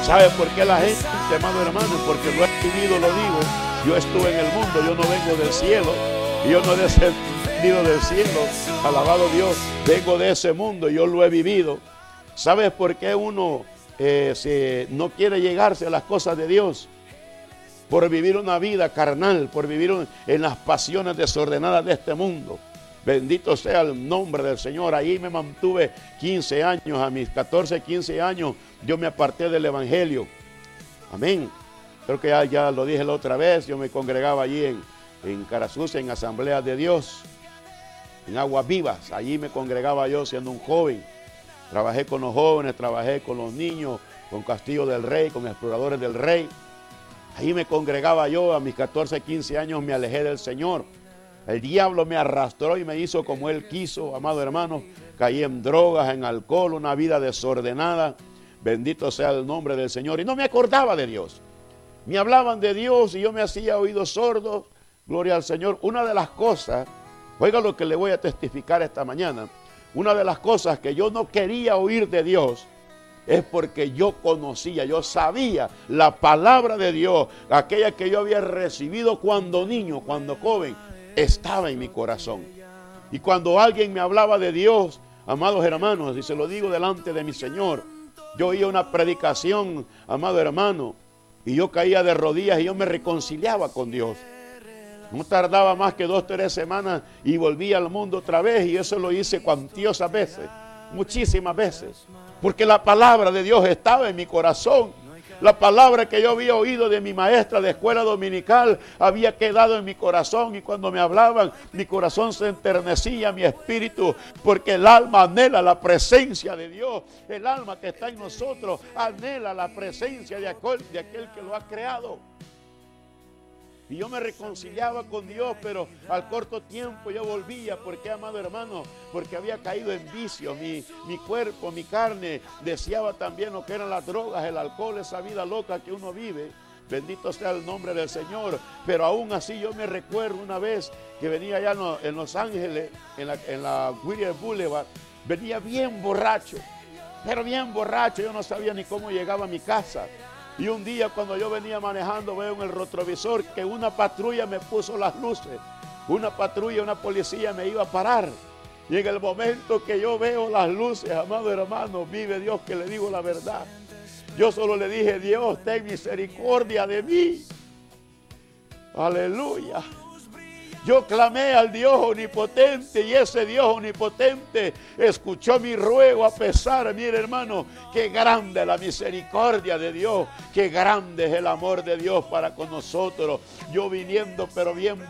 ¿Sabe por qué la gente, amado hermano? Porque lo he vivido, lo digo. Yo estuve en el mundo, yo no vengo del cielo. Y yo no he descendido del cielo. Alabado Dios, vengo de ese mundo, yo lo he vivido. ¿Sabes por qué uno no quiere llegarse a las cosas de Dios? Por vivir una vida carnal, por vivir en las pasiones desordenadas de este mundo. Bendito sea el nombre del Señor. Ahí me mantuve 15 años, a mis 14, 15 años, yo me aparté del evangelio. Amén. Creo que ya lo dije la otra vez, yo me congregaba allí en Carasucia, en Asamblea de Dios, en Aguas Vivas. Allí me congregaba yo siendo un joven. Trabajé con los jóvenes, trabajé con los niños, con Castillo del Rey, con Exploradores del Rey. Ahí me congregaba yo, a mis 14, 15 años me alejé del Señor. El diablo me arrastró y me hizo como él quiso, amado hermano. Caí en drogas, en alcohol, una vida desordenada. Bendito sea el nombre del Señor. Y no me acordaba de Dios. Me hablaban de Dios y yo me hacía oídos sordos. Gloria al Señor. Una de las cosas, oiga lo que le voy a testificar esta mañana. Una de las cosas que yo no quería oír de Dios es porque yo conocía, yo sabía la palabra de Dios, aquella que yo había recibido cuando niño, cuando joven, estaba en mi corazón. Y cuando alguien me hablaba de Dios, amados hermanos, y se lo digo delante de mi Señor, yo oía una predicación, amado hermano, y yo caía de rodillas y yo me reconciliaba con Dios. No tardaba más que 2 o 3 semanas y volví al mundo otra vez, y eso lo hice cuantiosas veces, muchísimas veces, porque la palabra de Dios estaba en mi corazón. La palabra que yo había oído de mi maestra de escuela dominical había quedado en mi corazón, y cuando me hablaban, mi corazón se enternecía, mi espíritu, porque el alma anhela la presencia de Dios. El alma que está en nosotros anhela la presencia de aquel que lo ha creado. Y yo me reconciliaba con Dios, pero al corto tiempo yo volvía. ¿Por qué, amado hermano? Porque había caído en vicio. Mi cuerpo, mi carne deseaba también lo que eran las drogas, el alcohol, esa vida loca que uno vive. Bendito sea el nombre del Señor. Pero aún así yo me recuerdo una vez que venía allá en Los Ángeles, en la Whittier Boulevard. Venía bien borracho, pero bien borracho. Yo no sabía ni cómo llegaba a mi casa. Y un día cuando yo venía manejando, veo en el retrovisor que una patrulla me puso las luces. Una patrulla, una policía me iba a parar. Y en el momento que yo veo las luces, amado hermano, vive Dios que le digo la verdad. Yo solo le dije: Dios, ten misericordia de mí. Aleluya. Yo clamé al Dios omnipotente, y ese Dios omnipotente escuchó mi ruego a pesar. Mire, hermano, qué grande es la misericordia de Dios, qué grande es el amor de Dios para con nosotros. Yo viniendo, pero bien